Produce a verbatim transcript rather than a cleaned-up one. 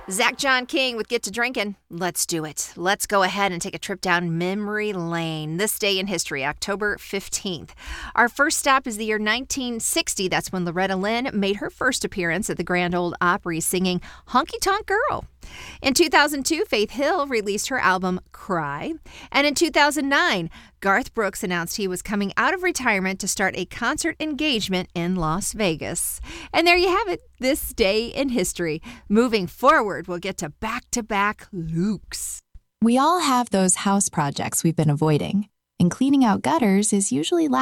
Zach John King with Get to Drinkin'. Let's do it. Let's go ahead and take a trip down memory lane. This day in history, October fifteenth. Our first stop is the year nineteen sixty. That's when Loretta Lynn made her first appearance at the Grand Ole Opry singing Honky Tonk Girl. In two thousand two, Faith Hill released her album Cry. And in two thousand nine, Garth Brooks announced he was coming out of retirement to start a concert engagement in Las Vegas. And there you have it, this day in history. Moving forward, we'll get to back-to-back Lukes. We all have those house projects we've been avoiding, and cleaning out gutters is usually last.